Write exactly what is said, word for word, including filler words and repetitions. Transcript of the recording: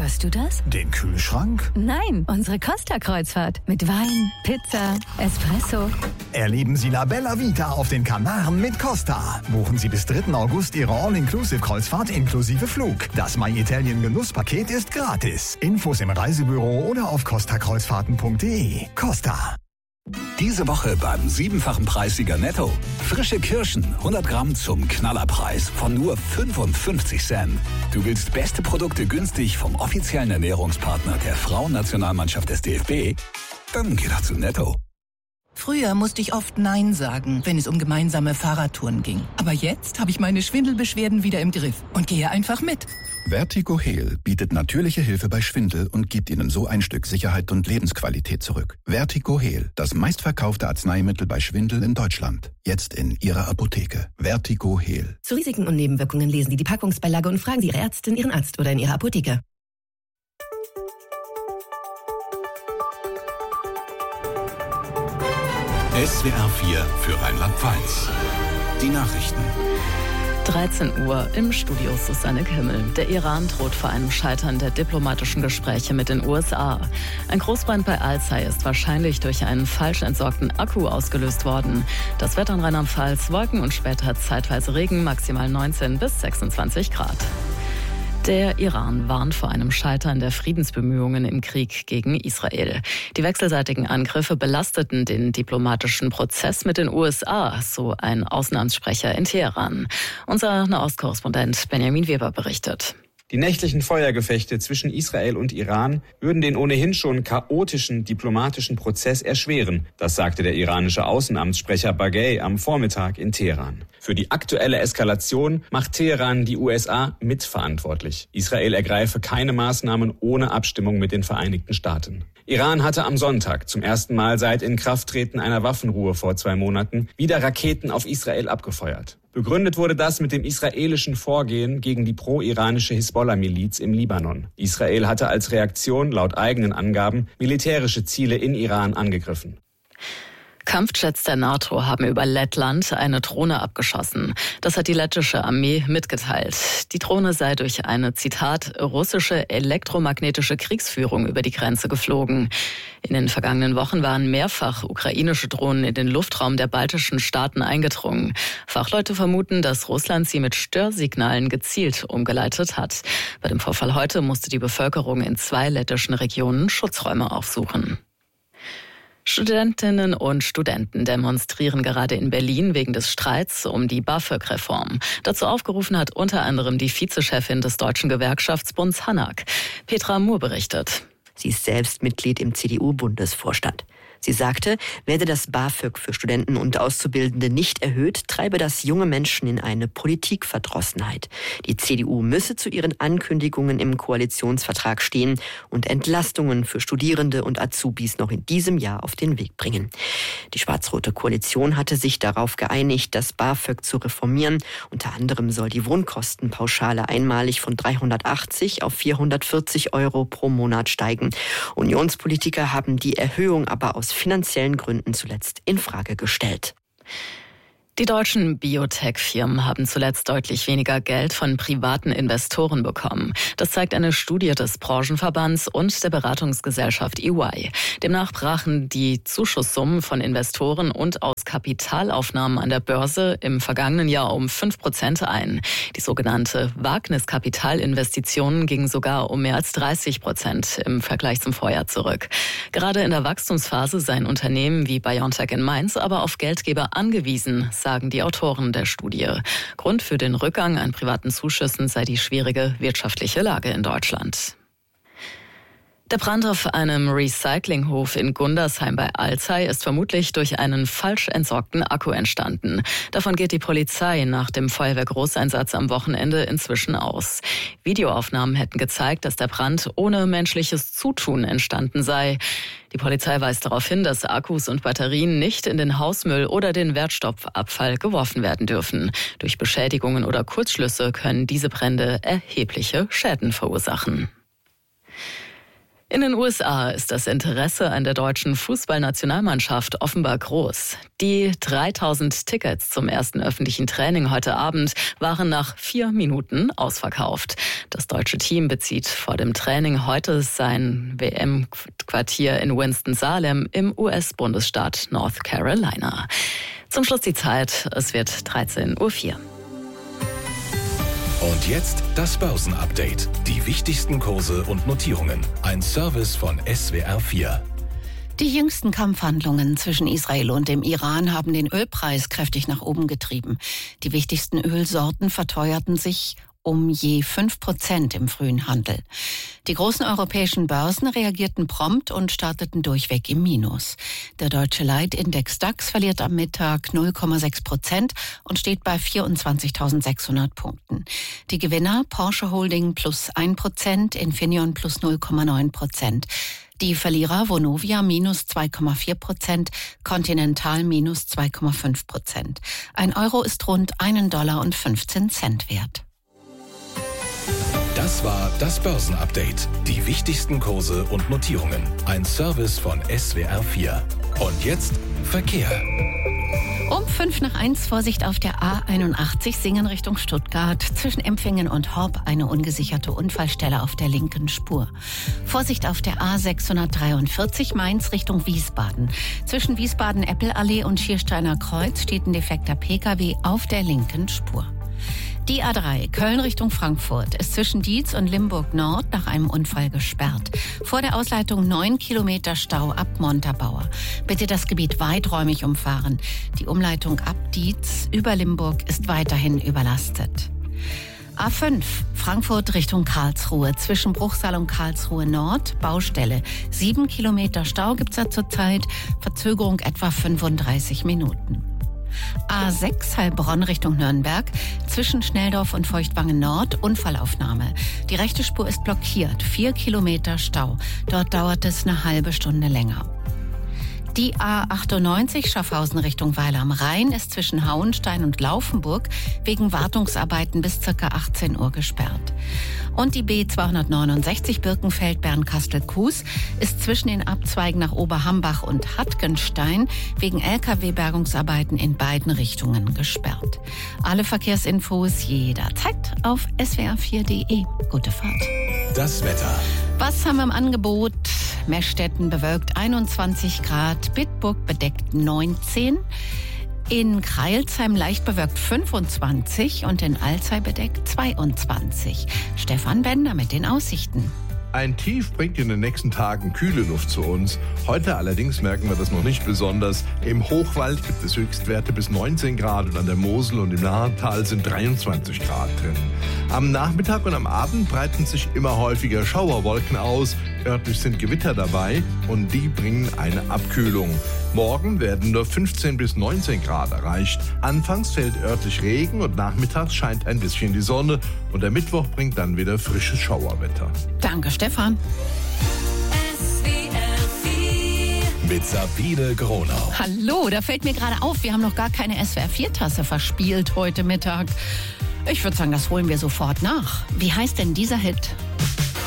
Hörst du das? Den Kühlschrank? Nein, unsere Costa-Kreuzfahrt. Mit Wein, Pizza, Espresso. Erleben Sie La Bella Vita auf den Kanaren mit Costa. Buchen Sie bis dritten August Ihre All-Inclusive-Kreuzfahrt inklusive Flug. Das My Italien Genusspaket ist gratis. Infos im Reisebüro oder auf costa kreuzfahrten punkt de. Costa. Diese Woche beim siebenfachen Preissieger Netto. Frische Kirschen, hundert Gramm zum Knallerpreis von nur fünfundfünfzig Cent. Du willst beste Produkte günstig vom offiziellen Ernährungspartner der Frauennationalmannschaft des D F B? Dann geh doch zu Netto. Früher musste ich oft Nein sagen, wenn es um gemeinsame Fahrradtouren ging. Aber jetzt habe ich meine Schwindelbeschwerden wieder im Griff und gehe einfach mit. Vertigo Heal bietet natürliche Hilfe bei Schwindel und gibt Ihnen so ein Stück Sicherheit und Lebensqualität zurück. Vertigo Heal, das meistverkaufte Arzneimittel bei Schwindel in Deutschland. Jetzt in Ihrer Apotheke. Vertigo Heal. Zu Risiken und Nebenwirkungen lesen Sie die Packungsbeilage und fragen Sie Ihre Ärztin, Ihren Arzt oder in Ihrer Apotheke. S W R vier für Rheinland-Pfalz. Die Nachrichten. dreizehn Uhr im Studio Susanne Kimmel. Der Iran droht vor einem Scheitern der diplomatischen Gespräche mit den U S A. Ein Großbrand bei Alzey ist wahrscheinlich durch einen falsch entsorgten Akku ausgelöst worden. Das Wetter in Rheinland-Pfalz, Wolken und später zeitweise Regen, maximal neunzehn bis sechsundzwanzig Grad. Der Iran warnt vor einem Scheitern der Friedensbemühungen im Krieg gegen Israel. Die wechselseitigen Angriffe belasteten den diplomatischen Prozess mit den U S A, so ein Außenamtssprecher in Teheran. Unser Nahostkorrespondent Benjamin Weber berichtet. Die nächtlichen Feuergefechte zwischen Israel und Iran würden den ohnehin schon chaotischen diplomatischen Prozess erschweren. Das sagte der iranische Außenamtssprecher Baghei am Vormittag in Teheran. Für die aktuelle Eskalation macht Teheran die U S A mitverantwortlich. Israel ergreife keine Maßnahmen ohne Abstimmung mit den Vereinigten Staaten. Iran hatte am Sonntag zum ersten Mal seit Inkrafttreten einer Waffenruhe vor zwei Monaten wieder Raketen auf Israel abgefeuert. Begründet wurde das mit dem israelischen Vorgehen gegen die pro-iranische Hisbollah-Miliz im Libanon. Israel hatte als Reaktion laut eigenen Angaben militärische Ziele in Iran angegriffen. Kampfjets der NATO haben über Lettland eine Drohne abgeschossen. Das hat die lettische Armee mitgeteilt. Die Drohne sei durch eine, Zitat, russische elektromagnetische Kriegsführung über die Grenze geflogen. In den vergangenen Wochen waren mehrfach ukrainische Drohnen in den Luftraum der baltischen Staaten eingedrungen. Fachleute vermuten, dass Russland sie mit Störsignalen gezielt umgeleitet hat. Bei dem Vorfall heute musste die Bevölkerung in zwei lettischen Regionen Schutzräume aufsuchen. Studentinnen und Studenten demonstrieren gerade in Berlin wegen des Streits um die BAföG-Reform. Dazu aufgerufen hat unter anderem die Vizechefin des Deutschen Gewerkschaftsbunds Hanak. Petra Muhr berichtet. Sie ist selbst Mitglied im C D U-Bundesvorstand. Sie sagte, werde das BAföG für Studenten und Auszubildende nicht erhöht, treibe das junge Menschen in eine Politikverdrossenheit. Die C D U müsse zu ihren Ankündigungen im Koalitionsvertrag stehen und Entlastungen für Studierende und Azubis noch in diesem Jahr auf den Weg bringen. Die schwarz-rote Koalition hatte sich darauf geeinigt, das BAföG zu reformieren. Unter anderem soll die Wohnkostenpauschale einmalig von dreihundertachtzig auf vierhundertvierzig Euro pro Monat steigen. Unionspolitiker haben die Erhöhung aber aus finanziellen Gründen zuletzt in Frage gestellt. Die deutschen Biotech-Firmen haben zuletzt deutlich weniger Geld von privaten Investoren bekommen. Das zeigt eine Studie des Branchenverbands und der Beratungsgesellschaft E Y. Demnach brachen die Zuschusssummen von Investoren und aus Kapitalaufnahmen an der Börse im vergangenen Jahr um fünf Prozent ein. Die sogenannte Wagniskapitalinvestitionen gingen sogar um mehr als dreißig Prozent im Vergleich zum Vorjahr zurück. Gerade in der Wachstumsphase seien Unternehmen wie BioNTech in Mainz aber auf Geldgeber angewiesen, sagen die Autoren der Studie. Grund für den Rückgang an privaten Zuschüssen sei die schwierige wirtschaftliche Lage in Deutschland. Der Brand auf einem Recyclinghof in Gundersheim bei Alzey ist vermutlich durch einen falsch entsorgten Akku entstanden. Davon geht die Polizei nach dem Feuerwehrgroßeinsatz am Wochenende inzwischen aus. Videoaufnahmen hätten gezeigt, dass der Brand ohne menschliches Zutun entstanden sei. Die Polizei weist darauf hin, dass Akkus und Batterien nicht in den Hausmüll oder den Wertstoffabfall geworfen werden dürfen. Durch Beschädigungen oder Kurzschlüsse können diese Brände erhebliche Schäden verursachen. In den U S A ist das Interesse an der deutschen Fußballnationalmannschaft offenbar groß. Die dreitausend Tickets zum ersten öffentlichen Training heute Abend waren nach vier Minuten ausverkauft. Das deutsche Team bezieht vor dem Training heute sein W M-Quartier in Winston-Salem im U S-Bundesstaat North Carolina. Zum Schluss die Zeit, es wird dreizehn Uhr vier. Und jetzt das Börsenupdate. Die wichtigsten Kurse und Notierungen. Ein Service von S W R vier. Die jüngsten Kampfhandlungen zwischen Israel und dem Iran haben den Ölpreis kräftig nach oben getrieben. Die wichtigsten Ölsorten verteuerten sich um je fünf Prozent im frühen Handel. Die großen europäischen Börsen reagierten prompt und starteten durchweg im Minus. Der deutsche Leitindex DAX verliert am Mittag null Komma sechs Prozent und steht bei vierundzwanzigtausendsechshundert Punkten. Die Gewinner Porsche Holding plus ein Prozent, Infineon plus null Komma neun Prozent. Die Verlierer Vonovia minus zwei Komma vier Prozent, Continental minus zwei Komma fünf Prozent. Ein Euro ist rund einen Dollar und fünfzehn Cent wert. Das war das Börsenupdate. Die wichtigsten Kurse und Notierungen. Ein Service von S W R vier. Und jetzt Verkehr. Um fünf nach eins Vorsicht auf der A einundachtzig Singen Richtung Stuttgart. Zwischen Empfingen und Horb eine ungesicherte Unfallstelle auf der linken Spur. Vorsicht auf der A sechshundertdreiundvierzig Mainz Richtung Wiesbaden. Zwischen Wiesbaden-Eppelallee und Schiersteiner Kreuz steht ein defekter Pkw auf der linken Spur. Die A drei Köln Richtung Frankfurt ist zwischen Dietz und Limburg Nord nach einem Unfall gesperrt. Vor der Ausleitung neun Kilometer Stau ab Montabaur. Bitte das Gebiet weiträumig umfahren. Die Umleitung ab Dietz über Limburg ist weiterhin überlastet. A fünf Frankfurt Richtung Karlsruhe. Zwischen Bruchsal und Karlsruhe Nord Baustelle. Sieben Kilometer Stau gibt's da zurzeit. Verzögerung etwa fünfunddreißig Minuten. A sechs Heilbronn Richtung Nürnberg, zwischen Schnelldorf und Feuchtwangen Nord, Unfallaufnahme. Die rechte Spur ist blockiert, vier Kilometer Stau. Dort dauert es eine halbe Stunde länger. Die A achtundneunzig Schaffhausen Richtung Weil am Rhein ist zwischen Hauenstein und Laufenburg wegen Wartungsarbeiten bis ca. achtzehn Uhr gesperrt. Und die B zweihundertneunundsechzig Birkenfeld-Bernkastel-Kues ist zwischen den Abzweigen nach Oberhambach und Hattgenstein wegen L K W-Bergungsarbeiten in beiden Richtungen gesperrt. Alle Verkehrsinfos jederzeit auf S W R vier Punkt de. Gute Fahrt. Das Wetter. Was haben wir im Angebot? Meschstetten bewölkt einundzwanzig Grad, Bitburg bedeckt neunzehn, in Kreilsheim leicht bewölkt fünfundzwanzig und in Alzey bedeckt zweiundzwanzig. Stefan Bender mit den Aussichten. Ein Tief bringt in den nächsten Tagen kühle Luft zu uns. Heute allerdings merken wir das noch nicht besonders. Im Hochwald gibt es Höchstwerte bis neunzehn Grad und an der Mosel und im Nahental sind dreiundzwanzig Grad drin. Am Nachmittag und am Abend breiten sich immer häufiger Schauerwolken aus. Örtlich sind Gewitter dabei und die bringen eine Abkühlung. Morgen werden nur fünfzehn bis neunzehn Grad erreicht. Anfangs fällt örtlich Regen und nachmittags scheint ein bisschen die Sonne. Und der Mittwoch bringt dann wieder frisches Schauerwetter. Danke, Stefan. Mit Sabine Gronau. Hallo, da fällt mir gerade auf, wir haben noch gar keine S W R vier Tasse verspielt heute Mittag. Ich würde sagen, das holen wir sofort nach. Wie heißt denn dieser Hit?